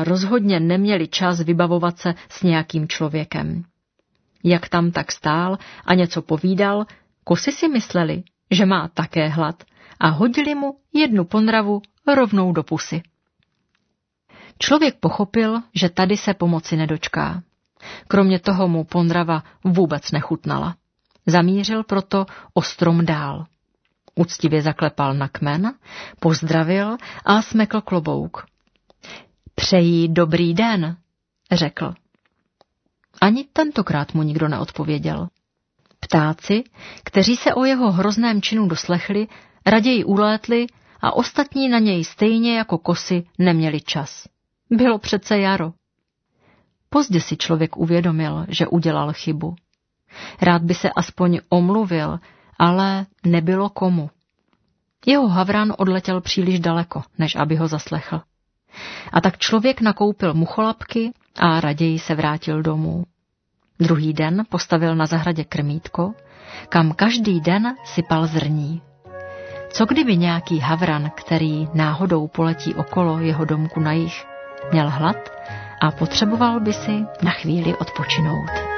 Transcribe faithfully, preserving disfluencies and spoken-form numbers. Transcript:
rozhodně neměli čas vybavovat se s nějakým člověkem. Jak tam tak stál a něco povídal, kozy si mysleli, že má také hlad a hodili mu jednu ponravu rovnou do pusy. Člověk pochopil, že tady se pomoci nedočká. Kromě toho mu ponrava vůbec nechutnala. Zamířil proto o strom dál. Uctivě zaklepal na kmen, pozdravil a smekl klobouk. Přeji dobrý den, řekl. Ani tentokrát mu nikdo neodpověděl. Ptáci, kteří se o jeho hrozném činu doslechli, raději ulétli a ostatní na něj stejně jako kozy neměli čas. Bylo přece jaro. Pozdě si člověk uvědomil, že udělal chybu. Rád by se aspoň omluvil, ale nebylo komu. Jeho havran odletěl příliš daleko, než aby ho zaslechl. A tak člověk nakoupil mucholapky a raději se vrátil domů. Druhý den postavil na zahradě krmítko, kam každý den sypal zrní. Co kdyby nějaký havran, který náhodou poletí okolo jeho domku na jih, měl hlad a potřeboval by si na chvíli odpočinout.